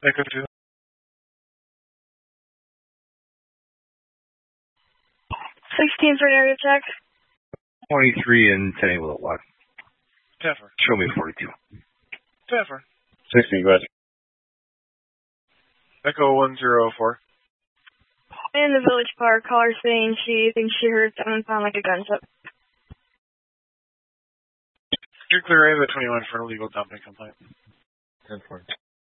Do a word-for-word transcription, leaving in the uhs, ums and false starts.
Echo two. sixteen for an area check. twenty-three and ten able to lock. Teffer. Show me forty-two. Teffer. sixteen, go ahead. Echo one zero four. In the village park, caller saying she thinks she heard something sound like a gunshot. You're clear at twenty-one for an illegal dumping complaint. ten four.